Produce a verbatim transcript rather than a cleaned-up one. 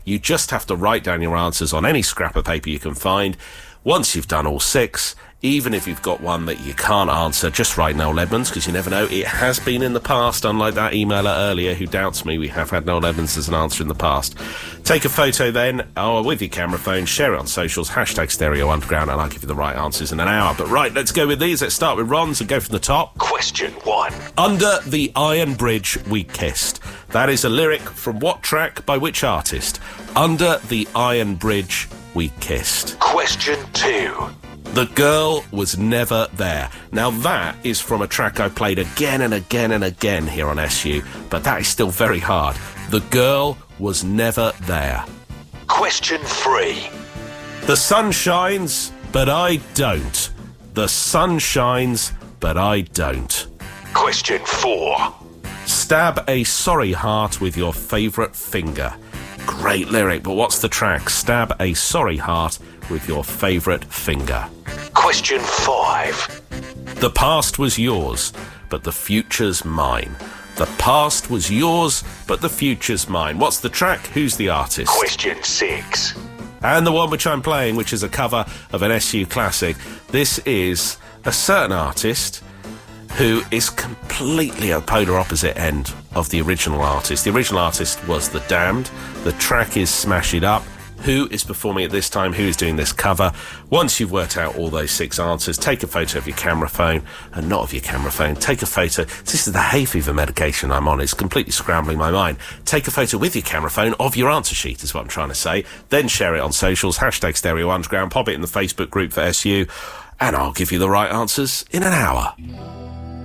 You just have to write down your answers on any scrap of paper you can find. Once you've done all six, even if you've got one that you can't answer, just write Noel Edmonds, because you never know. It has been in the past, unlike that emailer earlier who doubts me. We have had Noel Edmonds as an answer in the past. Take a photo then, or with your camera phone, share it on socials, hashtag Stereo Underground, and I'll give you the right answers in an hour. But right, let's go with these. Let's start with Ron's and go from the top. Question one. Under the Iron Bridge We Kissed. That is a lyric from what track by which artist? Under the Iron Bridge We Kissed. Question two. The Girl Was Never There. Now that is from a track I played again and again and again here on S U, but that is still very hard. The Girl Was Never There. Question three. The sun shines, but I don't. The sun shines, but I don't. Question four. Stab a sorry heart with your favourite finger. Great lyric, but what's the track? Stab a sorry heart with your favourite finger. Question five. The past was yours, but the future's mine. The past was yours, but the future's mine. What's the track? Who's the artist? Question six. And the one which I'm playing, which is a cover of an S U classic. This is a certain artist who is completely a polar opposite end of the original artist. The original artist was The Damned. The track is Smash It Up. Who is performing at this time? Who is doing this cover? Once you've worked out all those six answers, take a photo of your camera phone, and not of your camera phone. Take a photo. This is the hay fever medication I'm on. It's completely scrambling my mind. Take a photo with your camera phone of your answer sheet, is what I'm trying to say. Then share it on socials, hashtag Stereo Underground, pop it in the Facebook group for S U, and I'll give you the right answers in an hour.